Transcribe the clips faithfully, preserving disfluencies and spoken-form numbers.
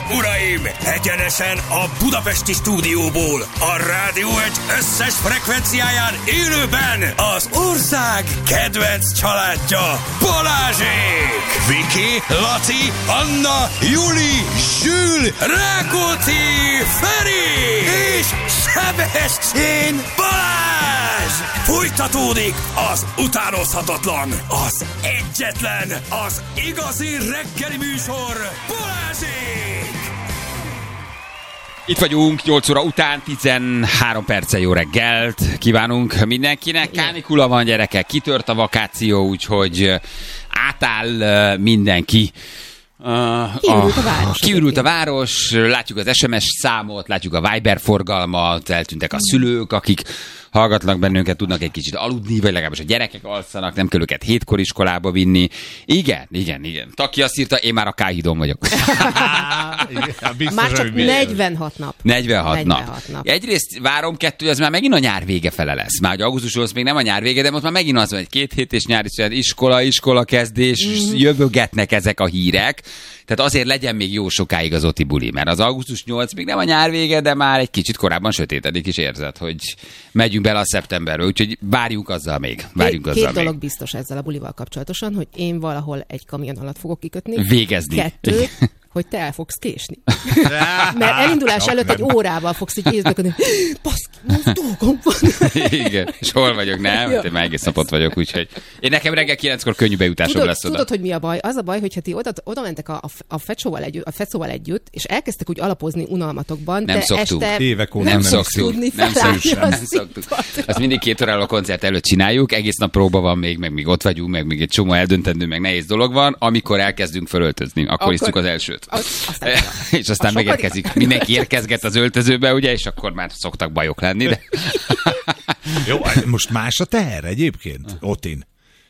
uraim! Egyenesen a budapesti stúdióból, a Rádió egy összes frekvenciáján élőben az ország kedvenc családja, Balázsék! Viki, Laci, Anna, Juli, Zsül, Rákóczi, Feri és Sebestyén Balázs! Folytatódik az utánozhatatlan, az egyetlen, az igazi reggeli műsor, Balázsék! Itt vagyunk, nyolc óra után, tizenhárom perce jó reggelt kívánunk mindenkinek. Kánikula van, gyerekek, kitört a vakáció, úgyhogy átáll mindenki. Uh, kiürült a város. Kiürült a város, látjuk az es em es számot, látjuk a Viber forgalmat, eltűntek a szülők, akik hallgatnak bennünket, tudnak egy kicsit aludni, vagy legalábbis a gyerekek alszanak, nem kell őket hétkor iskolába vinni. Igen, igen, igen. Taki azt írta, én már a Káhidon vagyok. Már csak negyvenhat nap. negyvenhat, negyvenhat nap. nap. Egyrészt várom, kettő, az már megint a nyár vége fele lesz. Már augusztus még nem a nyár vége, de most már megint az van, egy két hét és nyári szünet, iskola, iskola kezdés, mm-hmm. jövögetnek ezek a hírek. Tehát azért legyen még jó sokáig az Oti buli, mert az augusztus nyolcadika még nem a nyár vége, de már egy kicsit korábban sötétedik is érzed, hogy megyünk bele a szeptemberbe, úgyhogy várjunk azzal még. Várjunk két azzal két dolog még. biztos ezzel a bulival kapcsolatosan, hogy én valahol egy kamion alatt fogok kikötni. Végezni. Kettő, hogy te el fogsz késni. Mert elindulás előtt egy órával fogsz így észbeködni. Baszki, most dolgom van. Igen, és hol vagyok, nem? Én már egész napot vagyok, úgyhogy én nekem reggel kilenckor könnyű bejutásom tudod, lesz oda. Tudod, hogy mi a baj? Az a baj, hogyha ti oda, oda mentek a, a, fecóval együtt, a fecóval együtt, és elkezdtek úgy alapozni unalmatokban, nem de szoktunk. este Évek óta nem, nem fogsz szoktunk. tudni Nem szoktunk. felállni Nem a szoktunk. színpadra. Azt mindig két órával a koncert előtt csináljuk, egész nap próba van még, meg még ott vagyunk, meg még egy csomó eldöntendő, meg nehéz dolog van, amikor elkezdünk fölöltözni, akkor, akkor isztuk az elsőt. Az, aztán és aztán megérkezik. Mindenki érkezget az öltözőbe, ugye, és akkor már szoktak bajok lenni, de... Jó, most más a teher egyébként, Otin.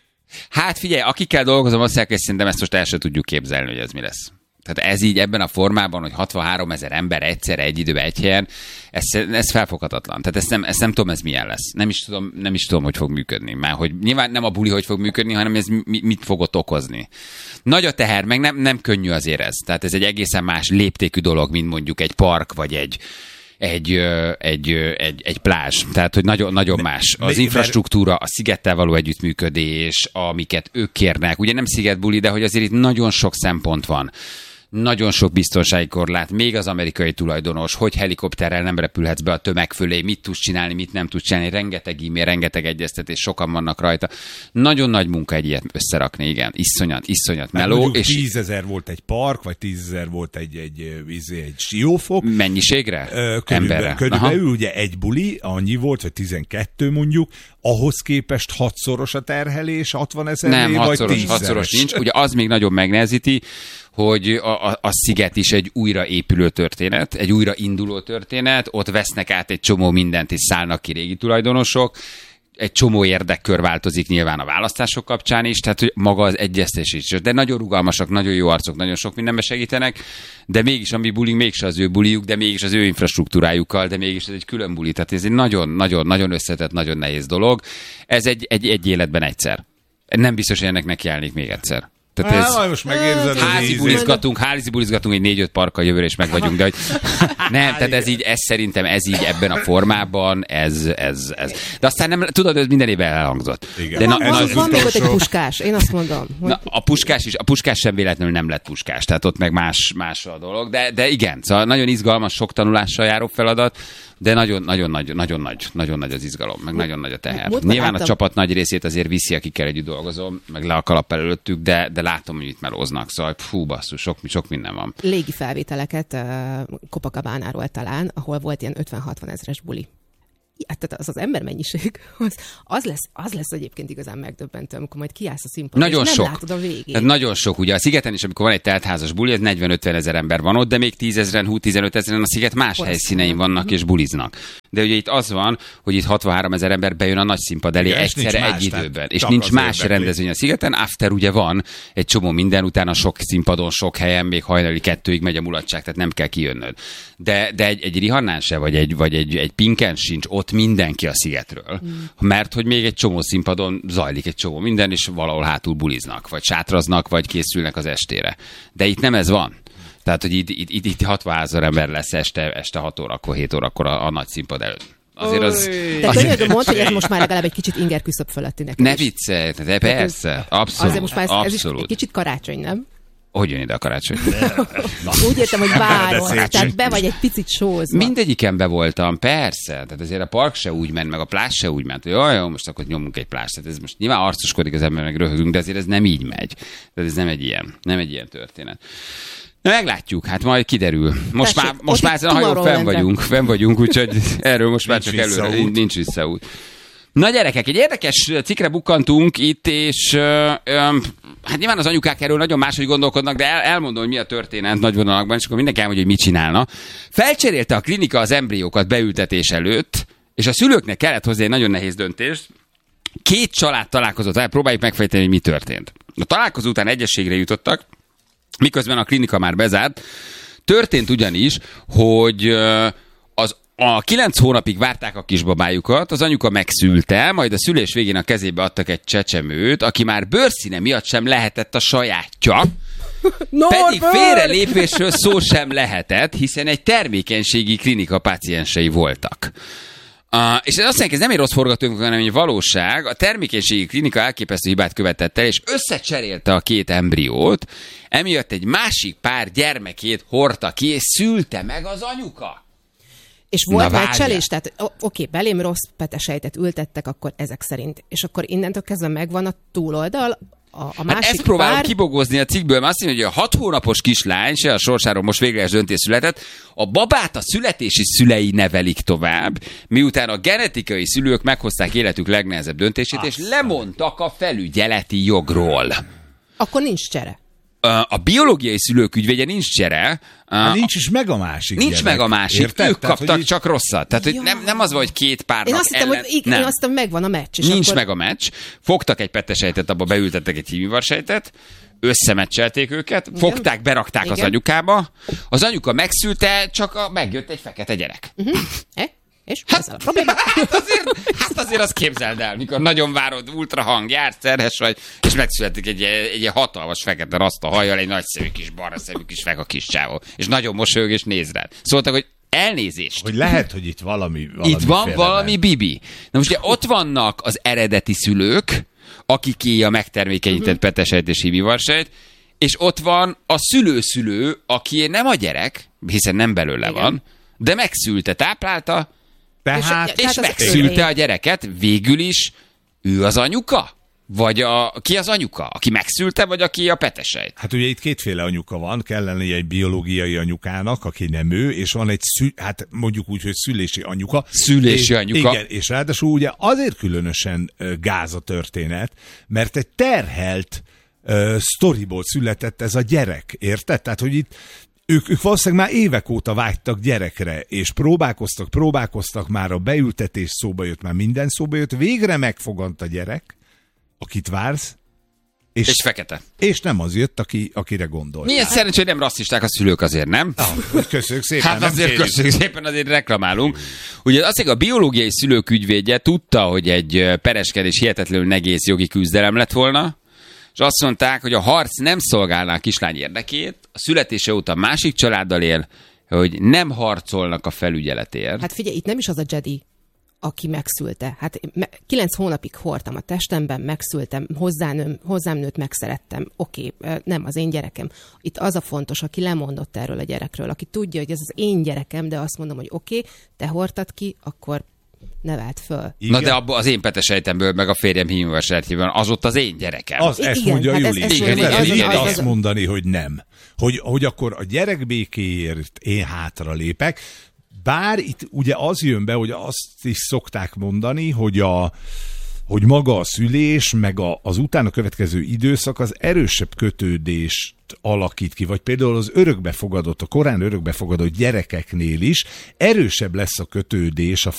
Hát figyelj, akikkel dolgozom, azt mondják, hogy szerintem ezt most el sem tudjuk képzelni, hogy ez mi lesz. Tehát ez így ebben a formában, hogy hatvanhárom ezer ember egyszerre egy időben egy helyen, ez, ez felfoghatatlan. Tehát ezt nem, ezt nem tudom, ez milyen lesz. Nem is tudom, nem is tudom, hogy fog működni. Már hogy nyilván nem a buli, hogy fog működni, hanem ez mit fog ott okozni. Nagy a teher, meg nem, nem könnyű azért ez. Tehát ez egy egészen más léptékű dolog, mint mondjuk egy park, vagy egy Egy, egy, egy, egy plázs. Tehát, hogy nagyon, nagyon más. Az infrastruktúra, a szigettel való együttműködés, amiket ők kérnek. Ugye nem szigetbuli, de hogy azért itt nagyon sok szempont van. Nagyon sok biztonsági korlát, még az amerikai tulajdonos, hogy helikopterrel nem repülhetsz be a tömeg fölé, mit tudsz csinálni, mit nem tudsz csinálni, rengeteg e-mail, rengeteg egyeztetés, sokan vannak rajta. Nagyon nagy munka egy ilyet összerakni, igen. Iszonyat, iszonyat meló. És tízezer volt egy park, vagy tízezer volt egy, egy, egy, egy siófok. Mennyiségre? Körülbelül, Emberre. körülbelül ugye egy buli, annyi volt, vagy tizenkettő mondjuk, ahhoz képest hatszoros a terhelés, hatvan ezer Nem, vagy hatszoros, hatszoros nincs. Ugye az még nagyobb megnehezíti, hogy a, a, a sziget is egy újraépülő történet, egy újrainduló történet, ott vesznek át egy csomó mindent, és szállnak ki régi tulajdonosok, egy csomó érdekkör változik nyilván a választások kapcsán is, tehát hogy maga az egyeztetés is. De nagyon rugalmasak, nagyon jó arcok, nagyon sok mindenbe segítenek, de mégis a mi bulink mégis az ő buliuk, de mégis az ő infrastruktúrájukkal, de mégis ez egy külön buli. Tehát ez egy nagyon-nagyon összetett, nagyon nehéz dolog. Ez egy, egy, egy életben egyszer. Nem biztos, hogy ennek nekiállnék még egyszer. Tehát ez... Á, most megérzed az házi ízét. bulizgatunk, házi bulizgatunk egy négy-öt parkkal jövőre, és meg vagyunk, de hogy nem, tehát ez így, ez szerintem ez így ebben a formában, ez, ez, ez. De aztán nem, tudod, ez minden évben elhangzott. Igen. De van, na, van, na, van még ott egy puskás, én azt mondom. Hogy... na, a puskás is, a puskás sem véletlenül nem lett puskás, tehát ott meg más, más a dolog, de, de igen, szóval nagyon izgalmas, sok tanulással járó feladat, de nagyon, nagyon nagy, nagyon nagy, nagyon nagy az izgalom, meg nagyon nagy a teher. Múltkor Nyilván láttam... a csapat nagy részét azért viszi, akikkel együtt dolgozom, meg le a kalappal előttük, de, de látom, hogy itt melóznak, szóval fú, basszus, sok, sok minden van. Légi felvételeket uh, Copacabánáról talán, ahol volt ilyen ötven-hatvan ezres buli. Ja, tehát az az embermennyiség, az, az, lesz, az lesz egyébként igazán megdöbbentő, amikor majd kiállsz a színpadon, nagyon és sok. nem látod a végét. Tehát nagyon sok. Ugye a szigeten is, amikor van egy teltházas buli, ez negyven-ötven ezer ember van ott, de még tízezren, húsz-tizenöt ezeren a sziget más Pontosan. helyszínein vannak és buliznak. De ugye itt az van, hogy itt hatvanhárom ezer ember bejön a nagy színpad elé Igen, egyszerre nincs egy más, időben. És csak nincs az más érdekli. rendezvény a szigeten. After ugye van egy csomó minden, utána sok színpadon, sok helyen, még hajnali kettőig megy a mulatság, tehát nem kell kijönnöd. De, de egy, egy Rihannán se, vagy egy, vagy egy, egy Pinken sincs ott mindenki a szigetről. Mm. Mert hogy még egy csomó színpadon zajlik egy csomó minden, és valahol hátul buliznak, vagy sátraznak, vagy készülnek az estére. De itt nem ez van. Tehát, hogy itt, itt, itt, itt hatvanezer ember lesz este, este hat órakor, hét órakor a, a nagy színpad előtt. Azért az... De könyörgöm, mondd, hogy ez most már legalább egy kicsit inger küszöb fölötti neked. Ne viccelj, de persze, abszolút. Azért most már ez, ez is abszolút. egy kicsit karácsony, nem? Hogy jön ide a karácsony? Úgy értem, hogy várod, tehát be vagy egy picit sózva. Mindegyiken be voltam, persze. Tehát azért a park se úgy ment, meg a plázs se úgy ment, hogy jaj, jó, most akkor nyomunk egy plázs. Tehát ez most nyilván arcoskodik az ember, meg röhögünk, de azért ez nem így megy. Tehát ez nem egy ilyen, nem egy ilyen történet. Na, meglátjuk, hát majd kiderül. Most Tessék, már, most már ezen a hajón fenn vagyunk, fenn vagyunk, úgyhogy erről most már csak előre, nincs visszaút. Na gyerekek, egy érdekes cikkre bukkantunk itt, és ö, ö, hát nyilván az anyukák erről nagyon máshogy gondolkodnak, de el, elmondom, hogy mi a történet nagy vonalakban, és akkor mindenki elmondja, hogy mit csinálna. Felcserélte a klinika az embriókat beültetés előtt, és a szülőknek kellett hozzá egy nagyon nehéz döntést. Két család találkozott el, próbáljuk megfejteni, hogy mi történt. A találkozó után egyességre jutottak, miközben a klinika már bezárt. Történt ugyanis, hogy az a kilenc hónapig várták a kisbabájukat, az anyuka megszülte, majd a szülés végén a kezébe adtak egy csecsemőt, aki már bőrszíne miatt sem lehetett a sajátja, pedig félrelépésről szó sem lehetett, hiszen egy termékenységi klinika páciensei voltak. Uh, és ez azt jelenti, ez nem egy rossz forgatókönyv, hanem egy valóság. A termékenységi klinika elképesztő hibát követett el, és összecserélte a két embriót, emiatt egy másik pár gyermekét hordta ki, és szülte meg az anyuka. És volt meccselés, tehát oké, okay, belém rossz petesejtet ültettek akkor ezek szerint. És akkor innentől kezdve megvan a túloldal, a, a másik hát ezt próbálom pár... kibogozni a cikkből, mert azt mondja, hogy a hat hónapos kislány, se a sorsáról most végleges döntés született, a babát a születési szülei nevelik tovább, miután a genetikai szülők meghozták életük legnehezebb döntését, és lemondtak a felügyeleti jogról. Akkor nincs csere. A biológiai szülők ügyvédje nincs csere. Hát nincs is meg a másik. Nincs gyerek. meg a másik. Érted? Ők Tehát, kaptak hogy csak rosszat. Tehát hogy nem, nem az van, hogy két párnak Én azt hittem, ellen... hogy igen, én azt hittem, megvan a meccs. És Nincs akkor... meg a meccs. Fogtak egy petesejtet, abba beültettek egy hímivarsejtet, összemeccselték őket, igen. Fogták, berakták igen. az anyukába, az anyuka megszülte, csak a, megjött egy fekete gyerek. Uh-huh. Eh? És hát, a probléma? Hát azért, hát azért azt képzeld el, mikor nagyon várod, ultrahang, jársz, terhes vagy, és megszületik egy, egy, egy hatalmas fekete raszta hajjal, egy nagy szemű kis barna szemű kis feka kis csávó, és nagyon mosolyog és néz rád. Szóltak, hogy elnézést. Hogy lehet, hogy itt valami, valami Itt van félremen. valami bibi. Na most ugye ott vannak az eredeti szülők, akiké a megtermékenyített uh-huh. petesejt és hímivarsejt, és ott van a szülőszülő, aki nem a gyerek, hiszen nem belőle igen. van, de megszülte, táplálta, Tehát, és, és megszülte a gyereket, végül is ő az anyuka? Vagy a, ki az anyuka? Aki megszülte, vagy aki a petesejt? Hát ugye itt kétféle anyuka van, kell lennie egy biológiai anyukának, aki nem ő, és van egy, szü, hát mondjuk úgy, hogy szülési anyuka. Szülési és, anyuka. Igen, és ráadásul ugye azért különösen uh, gáz a történet, mert egy terhelt uh, sztoriból született ez a gyerek, érted? Tehát, hogy itt Ők, ők valószínűleg már évek óta vágytak gyerekre, és próbálkoztak, próbálkoztak, már a beültetés szóba jött, már minden szóba jött, végre megfogant a gyerek, akit vársz, és, és fekete. És nem az jött, aki, akire gondolt. Milyen szerencsé, hogy nem rasszisták a szülők azért, nem? Ah, köszönjük szépen. Hát azért kérjük. köszönjük szépen, azért reklamálunk. Ugye azt mondja, a biológiai szülők ügyvédje tudta, hogy egy pereskedés hihetetlenül nehéz jogi küzdelem lett volna, és azt mondták, hogy a harc nem szolgálná a kislány érdekét, a születése óta másik családdal él, hogy nem harcolnak a felügyeletért. Hát figyelj, itt nem is az a Jedi, aki megszülte. Hát kilenc hónapig hordtam a testemben, megszültem, hozzám, hozzám nőtt, megszerettem. Oké, nem az én gyerekem. Itt az a fontos, aki lemondott erről a gyerekről, aki tudja, hogy ez az én gyerekem, de azt mondom, hogy oké, te hordtad ki, akkor nevelt föl. Igen. Na de abban az én petesejtemből, meg a férjem hímivarsejtjében, az ott az én gyerekem. Az, ezt igen, mondja hát Juli. Ez, ez igen, igen, igen, igen, igen, az, igen. Azt mondani, hogy nem. Hogy, hogy akkor a gyerek békéért én hátra lépek. Bár itt ugye az jön be, hogy azt is szokták mondani, hogy a hogy maga a szülés, meg a, az utána következő időszak az erősebb kötődést alakít ki, vagy például az örökbefogadott, a korán örökbefogadott gyerekeknél is erősebb lesz a kötődés a